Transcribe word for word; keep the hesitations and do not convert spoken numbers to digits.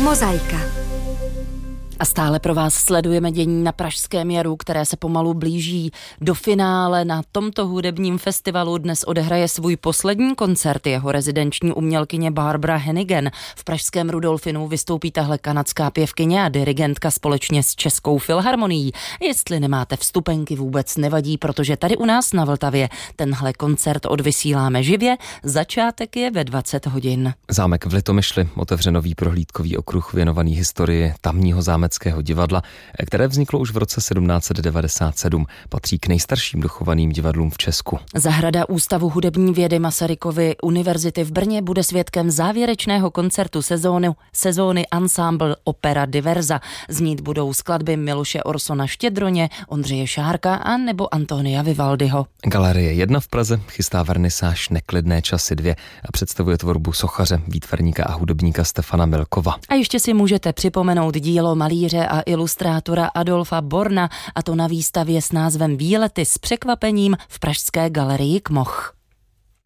Mozaika. A stále pro vás sledujeme dění na Pražském jaru, které se pomalu blíží do finále. Na tomto hudebním festivalu dnes odehraje svůj poslední koncert jeho rezidenční umělkyně Barbara Hannigan. V pražském Rudolfinu vystoupí tahle kanadská pěvkyně a dirigentka společně s Českou filharmonií. Jestli nemáte vstupenky, vůbec nevadí, protože tady u nás na Vltavě tenhle koncert odvysíláme živě. Začátek je ve dvacet hodin. Zámek v Litomyšli otevře nový prohlídkový okruh věnovaný historii tamního zámeckého divadla, které vzniklo už v roce sedmnáct set devadesát sedm. Patří k nejstarším dochovaným divadlům v Česku. Zahrada Ústavu hudební vědy Masarykovy univerzity v Brně bude svědkem závěrečného koncertu sezóny, sezóny Ensemble Opera Diverza. Znít budou skladby Miloše Orsona Štědroně, Ondřeje Šárka a nebo Antonia Vivaldiho. Galerie jedna v Praze chystá vernisáž Neklidné časy dvě a představuje tvorbu sochaře, výtvarníka a hudebníka Stefana Milkova. A ještě si můžete připomenout dílo malíře a ilustrátora Adolfa Borna, a to na výstavě s názvem Výlety s překvapením v pražské galerii Kmoch.